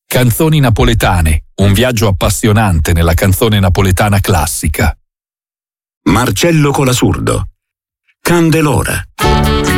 Canzoni napoletane, un viaggio appassionante nella canzone napoletana classica. Marcello Colasurdo, Candelora.